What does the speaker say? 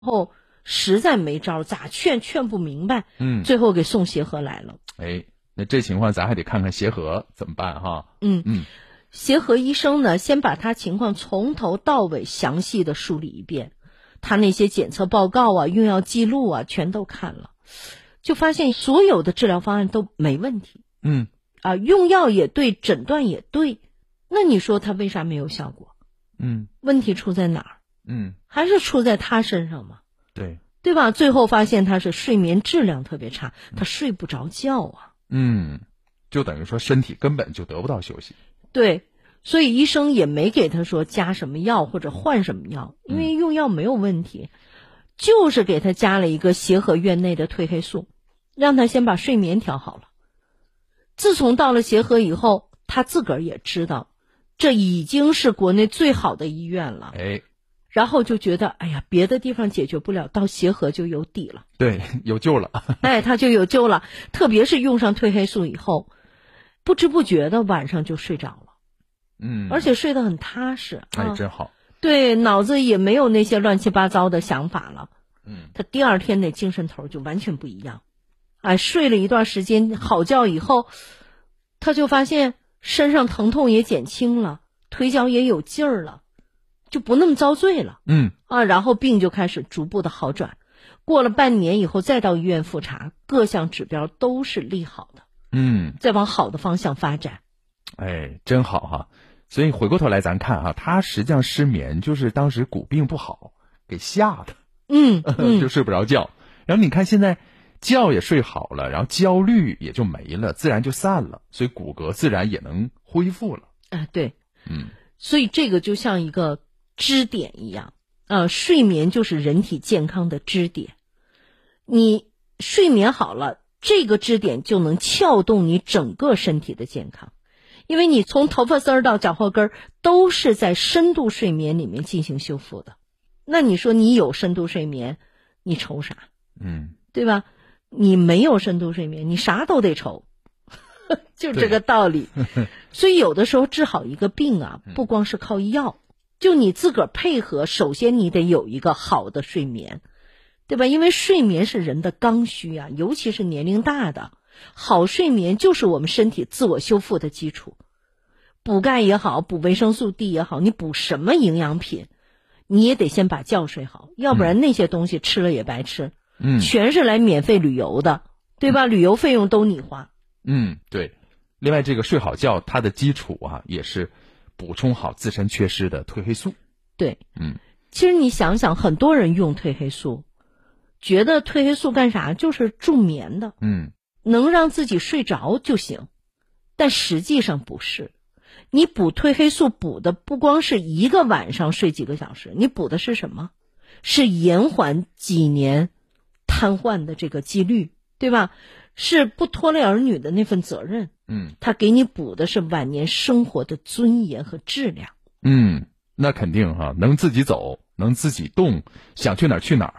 后实在没招，咋劝不明白，最后给送协和来了。 那这情况咱还得看看协和怎么办哈。 协和医生呢，先把他情况从头到尾详细的梳理一遍，他那些检测报告啊、用药记录啊全都看了，就发现所有的治疗方案都没问题。用药也对，诊断也对，那你说他为啥没有效果？问题出在哪儿？还是出在他身上嘛？对吧？最后发现他是睡眠质量特别差，他睡不着觉啊。 就等于说身体根本就得不到休息。 对，所以医生也没给他说加什么药或者换什么药，因为用药没有问题，就是给他加了一个协和院内的褪黑素，让他先把睡眠调好了。自从到了协和以后，他自个儿也知道这已经是国内最好的医院了，然后就觉得哎呀，别的地方解决不了，到协和就有底了。 对，有救了。 他就有救了。特别是用上褪黑素以后，不知不觉的晚上就睡着了。而且睡得很踏实。 真好。 对，脑子也没有那些乱七八糟的想法了。他第二天那精神头就完全不一样。睡了一段时间好觉以后，他就发现身上疼痛也减轻了，腿脚也有劲儿了，就不那么遭罪了。然后病就开始逐步的好转。过了半年以后再到医院复查，各项指标都是利好的。再往好的方向发展。 真好哈。所以回过头来咱看哈，他实际上失眠就是当时骨病不好给吓的。就睡不着觉。然后你看现在觉也睡好了，然后焦虑也就没了，自然就散了，所以骨骼自然也能恢复了。 对。所以这个就像一个支点一样。睡眠就是人体健康的支点。你睡眠好了，这个支点就能撬动你整个身体的健康。因为你从头发丝儿到脚后跟都是在深度睡眠里面进行修复的。那你说你有深度睡眠，你愁啥？对吧？你没有深度睡眠，你啥都得愁。就这个道理。所以有的时候治好一个病啊，不光是靠药，就你自个儿配合，首先你得有一个好的睡眠，对吧？因为睡眠是人的刚需啊，尤其是年龄大的，好睡眠就是我们身体自我修复的基础。补钙也好，补维生素 D 也好，你补什么营养品，你也得先把觉睡好，要不然那些东西吃了也白吃。全是来免费旅游的，对吧？旅游费用都你花。 对。另外这个睡好觉它的基础啊，也是补充好自身缺失的褪黑素。 对。其实你想想，很多人用褪黑素觉得褪黑素干啥，就是助眠的。能让自己睡着就行，但实际上不是。你补褪黑素补的不光是一个晚上睡几个小时，你补的是什么？是延缓几年瘫痪的这个几率，对吧？是不拖累儿女的那份责任。他给你补的是晚年生活的尊严和质量。 那肯定哈，能自己走，能自己动，想去哪儿去哪儿。